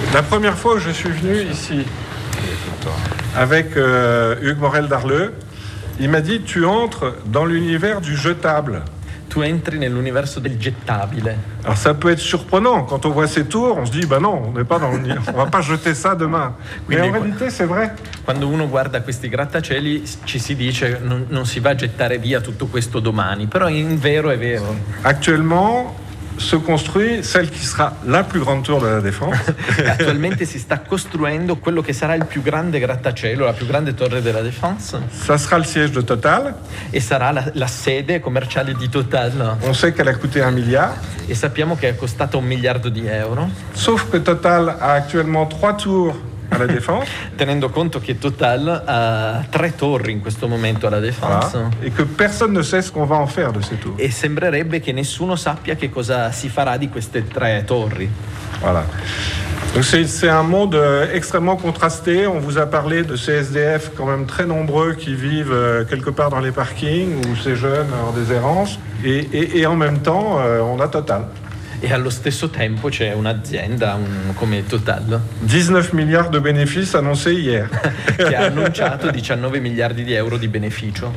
La première fois où je suis venu ici avec Hugues Morel d'Arleux, il m'a dit tu entres dans l'univers du jetable. Tu entri nell'universo del gettabile. Alors ça peut être surprenant quand on voit ces tours, on se dit bah non, on n'est pas on va pas jeter ça demain. Mais en réalité c'est vrai. Quando uno guarda questi grattacieli ci si dice non si va a gettare via tutto questo domani, però in vero è vero. Actuellement se construit celle qui sera la plus grande tour de la Défense. Attualmente si sta costruendo quello che sarà il più grande grattacielo, la più grande torre della Défense. Ça sera le siège de Total. E sarà la sede commerciale di Total. On sait qu'elle a coûté 1 milliard. E sappiamo che è costata €1 miliardo. Sauf que Total a actuellement 3 tours à la Défense. Tenendo conto che Total ha 3 torri in questo momento alla Défense. Voilà. Et que personne ne sait ce qu'on va en faire de ces tours. E sembrerebbe che nessuno sappia che cosa si farà di queste 3 torri. Voilà. Donc c'est un monde extrêmement contrasté. On vous a parlé de ces SDF quand même très nombreux qui vivent quelque part dans les parkings ou ces jeunes en déshérence. Et en même temps, on a Total. E allo stesso tempo c'è un'azienda come Total 19 milliards de bénéfices annoncés hier. che ha annunciato 19 miliardi di euro di beneficio.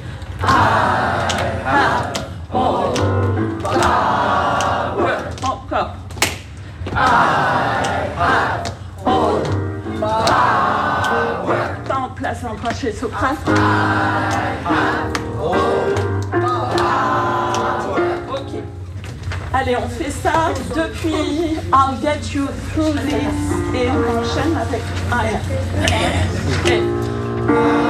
En place encore chez Sopra. Allez, on fait ça depuis I'll get you through this et on enchaîne avec I.